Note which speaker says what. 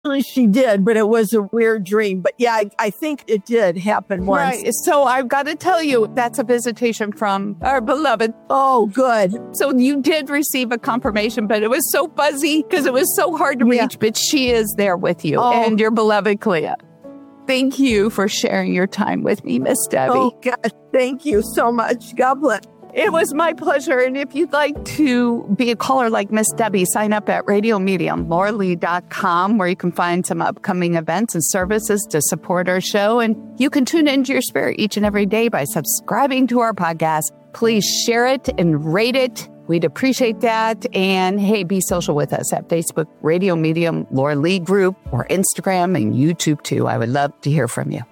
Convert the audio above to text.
Speaker 1: She did, but it was a weird dream. But yeah, I think it did happen once.
Speaker 2: Right. So I've got to tell you, that's a visitation from our beloved.
Speaker 1: Oh, good.
Speaker 2: So you did receive a confirmation, but it was so fuzzy because it was so hard to reach. But she is there with you and your beloved Clea. Thank you for sharing your time with me, Miss Debbie.
Speaker 1: Oh, gosh. Thank you so much. God bless.
Speaker 2: It was my pleasure. And if you'd like to be a caller like Miss Debbie, sign up at radiomediumlauralee.com, where you can find some upcoming events and services to support our show. And you can tune into your spirit each and every day by subscribing to our podcast. Please share it and rate it. We'd appreciate that. And hey, be social with us at Facebook, Radio Medium Laura Lee Group, or Instagram and YouTube too. I would love to hear from you.